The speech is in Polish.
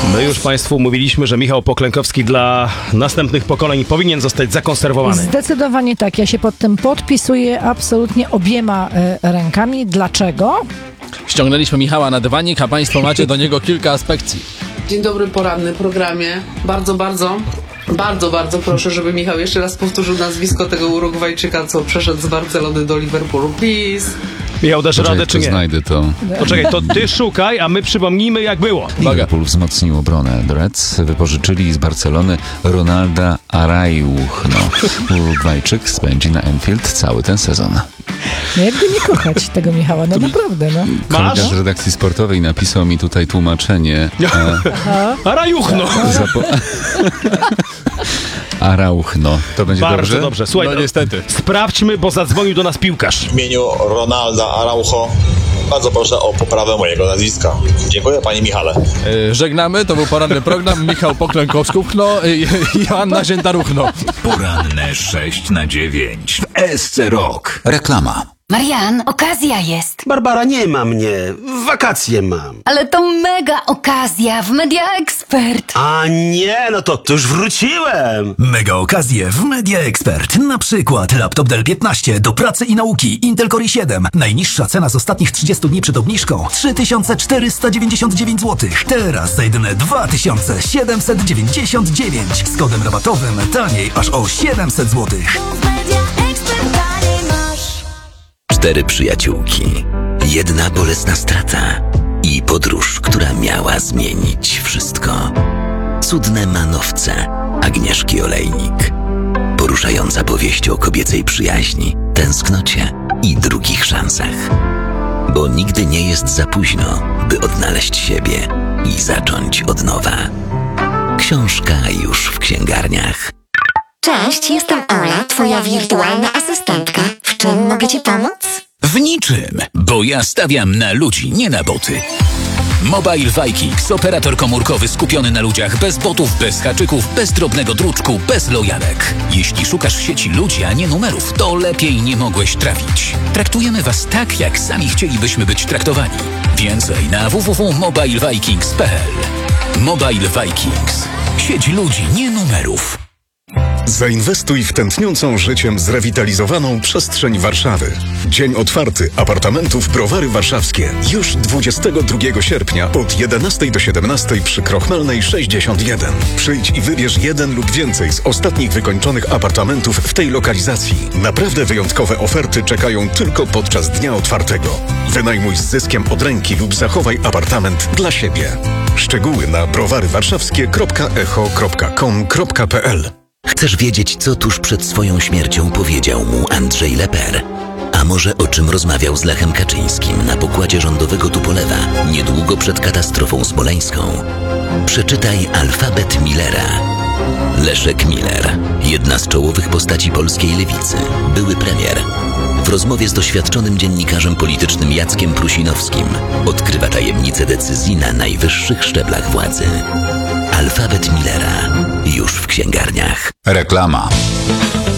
My już Państwu mówiliśmy, że Michał Poklękowski dla następnych pokoleń powinien zostać zakonserwowany. Zdecydowanie tak. Ja się pod tym podpisuję absolutnie obiema rękami. Dlaczego? Ściągnęliśmy Michała na dywanik, a Państwo macie do niego kilka aspekcji. Dzień dobry, poranny programie. Bardzo proszę, żeby Michał jeszcze raz powtórzył nazwisko tego Urugwajczyka, co przeszedł z Barcelony do Liverpoolu. Please. Michał, dasz radę czy nie? Znajdę to. Poczekaj, to ty szukaj, a my przypomnijmy jak było. Liverpool wzmocnił obronę. The Reds wypożyczyli z Barcelony Ronalda Araujo. Urugwajczyk spędzi na Anfield cały ten sezon. No jakby nie kochać tego Michała, no naprawdę, no. Kolega z redakcji sportowej napisał mi tutaj tłumaczenie. Arajuchno! Araujo. To będzie Bardzo dobrze. Słuchaj, No niestety. sprawdźmy, bo zadzwonił do nas piłkarz. W imieniu Ronalda Araujo bardzo proszę o poprawę mojego nazwiska. Dziękuję, panie Michale. Żegnamy, to był poranny program. Michał Poklękowski i Joanna Ziętaruchno. Poranne 6/9 w SC Rock. Reklama. Marian, okazja jest. Barbara, nie ma mnie. Wakacje mam. Ale to mega okazja w Media Expert. A nie, no to już wróciłem. Mega okazje w Media Expert. Na przykład laptop Dell 15 do pracy i nauki Intel Core i7. Najniższa cena z ostatnich 30 dni przed obniżką 3499 zł. Teraz za jedyne 2799. Z kodem rabatowym taniej aż o 700 zł. 4 przyjaciółki, jedna bolesna strata i podróż, która miała zmienić wszystko. Cudne manowce Agnieszki Olejnik. Poruszająca powieść o kobiecej przyjaźni, tęsknocie i drugich szansach. Bo nigdy nie jest za późno, by odnaleźć siebie i zacząć od nowa. Książka już w księgarniach. Cześć, jestem Ola, twoja wirtualna asystentka. W czym mogę ci pomóc? W niczym, bo ja stawiam na ludzi, nie na boty. Mobile Vikings, operator komórkowy skupiony na ludziach, bez botów, bez haczyków, bez drobnego druczku, bez lojalek. Jeśli szukasz w sieci ludzi, a nie numerów, to lepiej nie mogłeś trafić. Traktujemy was tak, jak sami chcielibyśmy być traktowani. Więcej na www.mobilevikings.pl. Mobile Vikings. Sieć ludzi, nie numerów. Zainwestuj w tętniącą życiem zrewitalizowaną przestrzeń Warszawy. Dzień otwarty apartamentów Browary Warszawskie. Już 22 sierpnia od 11 do 17 przy Krochmalnej 61. Przyjdź i wybierz jeden lub więcej z ostatnich wykończonych apartamentów w tej lokalizacji. Naprawdę wyjątkowe oferty czekają tylko podczas dnia otwartego. Wynajmuj z zyskiem od ręki lub zachowaj apartament dla siebie. Szczegóły na browarywarszawskie.echo.com.pl. Chcesz wiedzieć, co tuż przed swoją śmiercią powiedział mu Andrzej Leper? A może o czym rozmawiał z Lechem Kaczyńskim na pokładzie rządowego Tupolewa niedługo przed katastrofą smoleńską? Przeczytaj Alfabet Millera. Leszek Miller, jedna z czołowych postaci polskiej lewicy, były premier. W rozmowie z doświadczonym dziennikarzem politycznym Jackiem Prusinowskim odkrywa tajemnice decyzji na najwyższych szczeblach władzy. Alfabet Millera już w księgarniach. Reklama.